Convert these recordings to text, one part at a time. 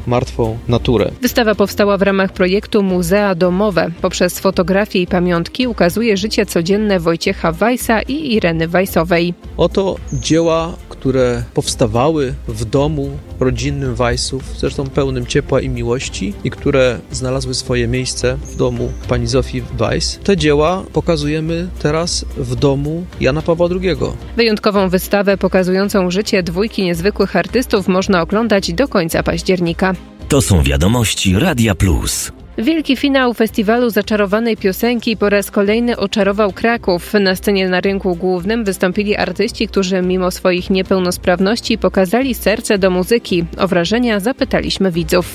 martwą naturę. Wystawa powstała w ramach projektu Muzea Domowe. Poprzez fotografie i pamiątki ukazuje życie codzienne Wojciecha Weissa i Ireny Weissowej. Oto dzieła, które powstawały w domu rodzinnym Weissów, zresztą pełnym ciepła i miłości, i które znalazły swoje miejsce w domu pani Zofii Weiss. Te dzieła pokazujemy teraz w domu Jana Pawła II. Wyjątkową wystawę pokazującą życie dwójki niezwykłych artystów można oglądać do końca października. To są wiadomości Radia Plus. Wielki finał festiwalu Zaczarowanej Piosenki po raz kolejny oczarował Kraków. Na scenie na rynku głównym wystąpili artyści, którzy mimo swoich niepełnosprawności pokazali serce do muzyki. O wrażenia zapytaliśmy widzów.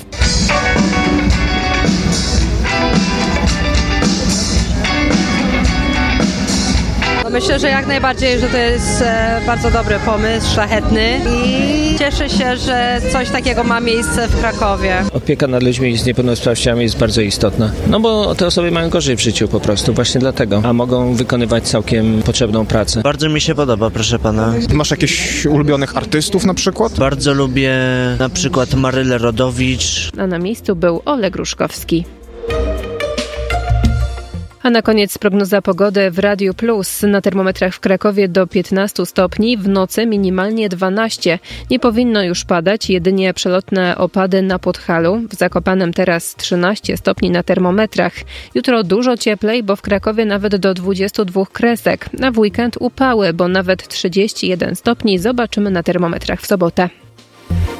Myślę, że jak najbardziej, że to jest bardzo dobry pomysł, szlachetny i cieszę się, że coś takiego ma miejsce w Krakowie. Opieka nad ludźmi z niepełnosprawnościami jest bardzo istotna. No bo te osoby mają gorzej w życiu po prostu, właśnie dlatego. A mogą wykonywać całkiem potrzebną pracę. Bardzo mi się podoba, proszę pana. Masz jakichś ulubionych artystów na przykład? Bardzo lubię na przykład Marylę Rodowicz. A na miejscu był Oleg Ruszkowski. A na koniec prognoza pogody w Radiu Plus. Na termometrach w Krakowie do 15 stopni, w nocy minimalnie 12. Nie powinno już padać, jedynie przelotne opady na Podhalu. W Zakopanem teraz 13 stopni na termometrach. Jutro dużo cieplej, bo w Krakowie nawet do 22 kresek. Na w weekend upały, bo nawet 31 stopni zobaczymy na termometrach w sobotę.